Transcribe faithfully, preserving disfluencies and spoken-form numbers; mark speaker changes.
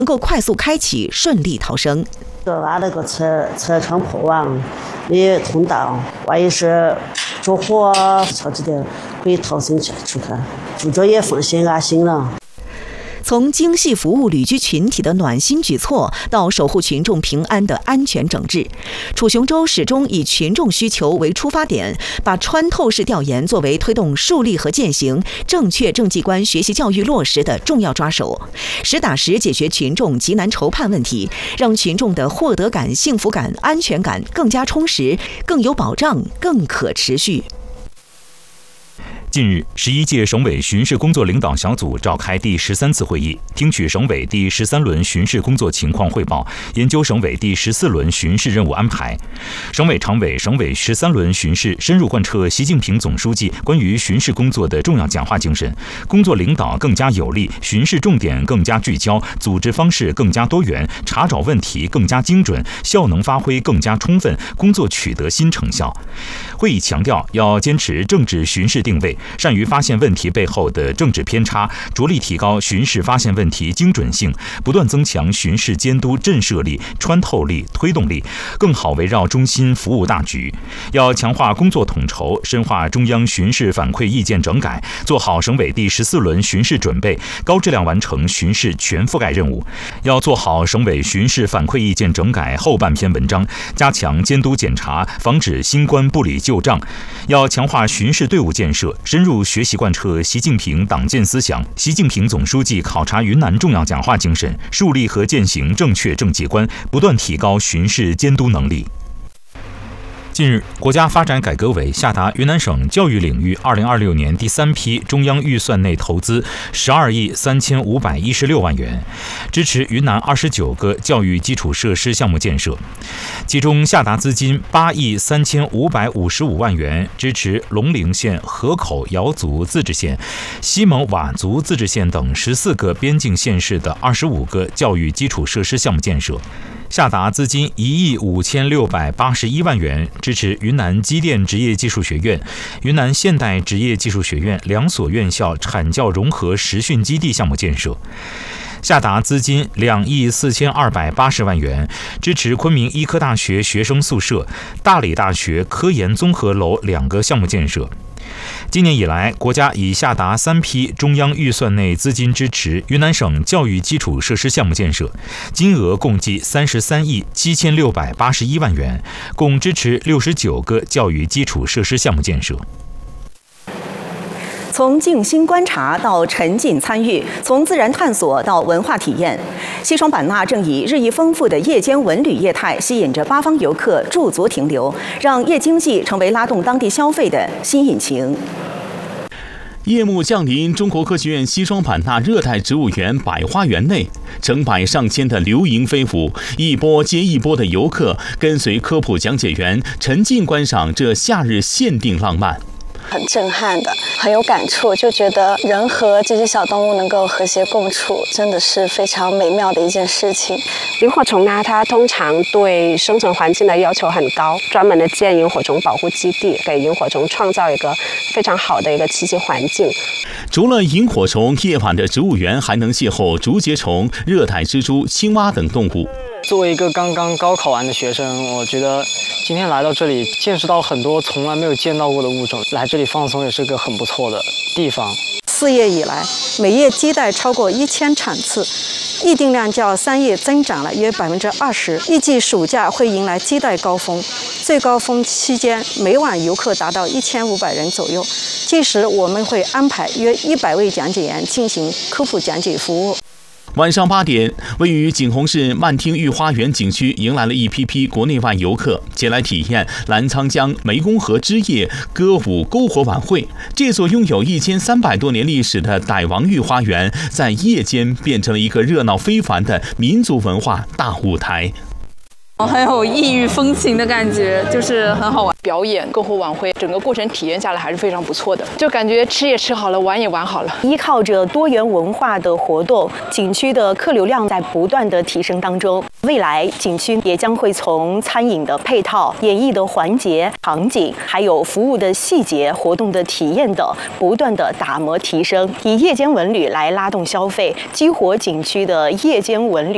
Speaker 1: 能够快速开启，顺利逃生。
Speaker 2: 把那个车车窗破网的通道，万一是着火啥子的，可以逃生出去，住着也放心安心了。
Speaker 1: 从精细服务旅居群体的暖心举措，到守护群众平安的安全整治，楚雄州始终以群众需求为出发点，把穿透式调研作为推动树立和践行正确政绩观学习教育落实的重要抓手，实打实解决群众急难愁盼问题，让群众的获得感、幸福感、安全感更加充实、更有保障、更可持续。
Speaker 3: 近日，十一届省委巡视工作领导小组召开第十三次会议，听取省委第十三轮巡视工作情况汇报，研究省委第十四轮巡视任务安排。省委常委、省委十三轮巡视深入贯彻习近平总书记关于巡视工作的重要讲话精神，工作领导更加有力，巡视重点更加聚焦，组织方式更加多元，查找问题更加精准，效能发挥更加充分，工作取得新成效。会议强调，要坚持政治巡视定位，善于发现问题背后的政治偏差，着力提高巡视发现问题精准性，不断增强巡视监督震慑力、穿透力、推动力，更好围绕中心服务大局。要强化工作统筹，深化中央巡视反馈意见整改，做好省委第十四轮巡视准备，高质量完成巡视全覆盖任务。要做好省委巡视反馈意见整改后半篇文章，加强监督检查，防止新官不理旧账。要强化巡视队伍建设，深入学习贯彻习近平党建思想、习近平总书记考察云南重要讲话精神，树立和践行正确政绩观，不断提高巡视监督能力。近日，国家发展改革委下达云南省教育领域二零二六年第三批中央预算内投资十二亿三千五百一十六万元，支持云南二十九个教育基础设施项目建设。其中下达资金八亿三千五百五十五万元，支持龙陵县、河口瑶族自治县、西蒙佤族自治县等十四个边境县市的二十五个教育基础设施项目建设。下达资金一亿五千六百八十一万元，支持云南机电职业技术学院、云南现代职业技术学院两所院校产教融合实训基地项目建设。下达资金两亿四千二百八十万元，支持昆明医科大学学生宿舍、大理大学科研综合楼两个项目建设。今年以来，国家已下达三批中央预算内资金支持云南省教育基础设施项目建设，金额共计三十三亿七千六百八十一万元，共支持六十九个教育基础设施项目建设。
Speaker 1: 从静心观察到沉浸参与，从自然探索到文化体验，西双版纳正以日益丰富的夜间文旅业态吸引着八方游客驻足停留，让夜经济成为拉动当地消费的新引擎。
Speaker 4: 夜幕降临，中国科学院西双版纳热带植物园百花园内，成百上千的流萤飞舞，一波接一波的游客跟随科普讲解员沉浸观赏这夏日限定浪漫。
Speaker 5: 很震撼的，很有感触，就觉得人和这些小动物能够和谐共处，真的是非常美妙的一件事情。
Speaker 6: 萤火虫呢，它通常对生存环境的要求很高，专门的建萤火虫保护基地，给萤火虫创造一个非常好的一个栖息环境。
Speaker 4: 除了萤火虫，夜晚的植物园还能邂逅竹节虫、热带蜘蛛、青蛙等动物。
Speaker 7: 作为一个刚刚高考完的学生，我觉得今天来到这里，见识到很多从来没有见到过的物种，来这里放松也是个很不错的地方。
Speaker 8: 四月以来，每月接待超过一千场次，预订量较三月增长了约百分之二十。预计暑假会迎来接待高峰，最高峰期间每晚游客达到一千五百人左右。届时我们会安排约一百位讲解员进行科普讲解服务。
Speaker 4: 晚上八点，位于景洪市曼听御花园景区迎来了一批批国内外游客，前来体验澜沧江湄公河之夜歌舞篝火晚会。这所拥有一千三百多年历史的傣王御花园，在夜间变成了一个热闹非凡的民族文化大舞台。
Speaker 9: 很有异域风情的感觉，就是很好玩。
Speaker 10: 表演篝火晚会，整个过程体验下来还是非常不错的，就感觉吃也吃好了，玩也玩好了。
Speaker 1: 依靠着多元文化的活动，景区的客流量在不断的提升当中。未来景区也将会从餐饮的配套、演绎的环节、场景，还有服务的细节、活动的体验等，不断的打磨提升，以夜间文旅来拉动消费，激活景区的夜间文旅